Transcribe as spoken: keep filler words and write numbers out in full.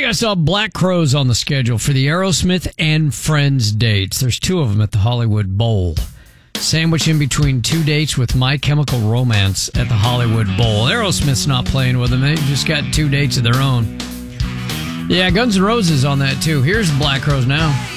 I saw Black Crowes on the schedule for the Aerosmith and Friends dates. There's two of them at the Hollywood Bowl. Sandwich in between two dates with My Chemical Romance at the Hollywood Bowl. Aerosmith's not playing with them. They just got two dates of their own. Yeah, Guns N' Roses on that too. Here's Black Crowes now.